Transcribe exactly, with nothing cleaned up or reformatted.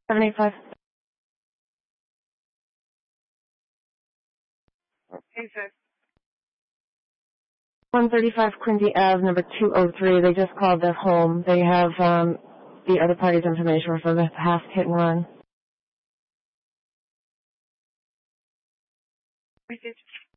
seven eight five. Hey, sir. one thirty-five Quincy Ave, number two oh three. They just called their home. They have um, the other party's information for the half hit and run. Received.